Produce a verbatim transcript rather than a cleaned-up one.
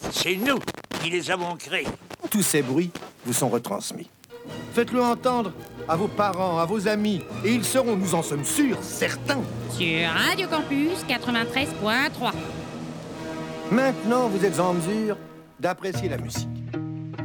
C'est nous qui les avons créés. Tous ces bruits vous sont retransmis. Faites-le entendre à vos parents, à vos amis, et ils seront, nous en sommes sûrs, certains. Sur Radio Campus quatre-vingt-treize point trois. Maintenant, vous êtes en mesure d'apprécier la musique.